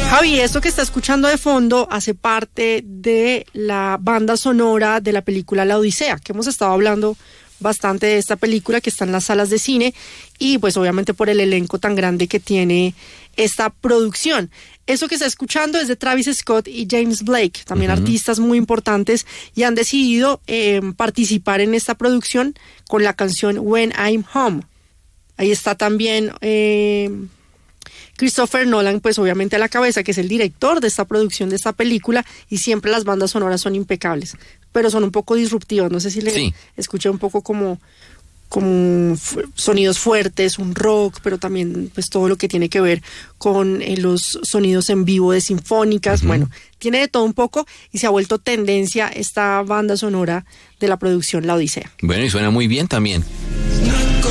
Javi, esto que está escuchando de fondo hace parte de la banda sonora de la película La Odisea, que hemos estado hablando bastante de esta película que está en las salas de cine y pues obviamente por el elenco tan grande que tiene esta producción. Eso que está escuchando es de Travis Scott y James Blake, también artistas muy importantes, y han decidido participar en esta producción con la canción When I'm Home. Ahí está también Christopher Nolan, pues obviamente a la cabeza, que es el director de esta producción de esta película, y siempre las bandas sonoras son impecables, pero son un poco disruptivas. No sé si le escuché un poco como sonidos fuertes, un rock, pero también pues todo lo que tiene que ver con los sonidos en vivo de sinfónicas. Bueno, tiene de todo un poco y se ha vuelto tendencia esta banda sonora de la producción La Odisea. Bueno, y suena muy bien también.